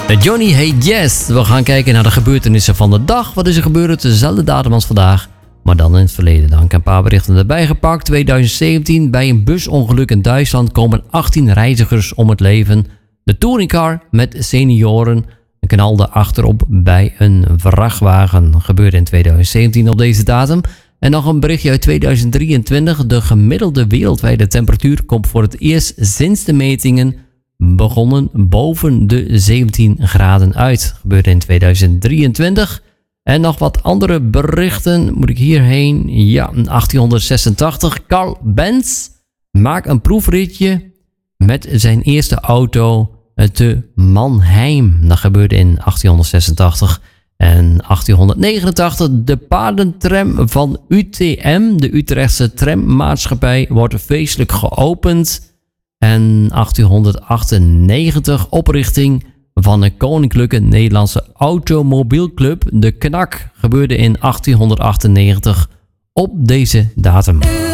Johnny Hey Yes. We gaan kijken naar de gebeurtenissen van de dag. Wat is er gebeurd dezelfde datum als vandaag, maar dan in het verleden. Dan heb ik een paar berichten erbij gepakt. 2017, bij een busongeluk in Duitsland komen 18 reizigers om het leven. De touringcar met senioren knalde achterop bij een vrachtwagen. Gebeurde in 2017 op deze datum. En nog een berichtje uit 2023. De gemiddelde wereldwijde temperatuur komt voor het eerst sinds de metingen begonnen boven de 17 graden uit. Gebeurde in 2023. En nog wat andere berichten. Moet ik hierheen? Ja, 1886. Carl Benz maakt een proefritje met zijn eerste auto te Mannheim. Dat gebeurde in 1886. En 1889, de paardentram van UTM, de Utrechtse trammaatschappij, wordt feestelijk geopend. En 1898, oprichting van een Koninklijke Nederlandse Automobielclub, de KNAK, gebeurde in 1898 op deze datum.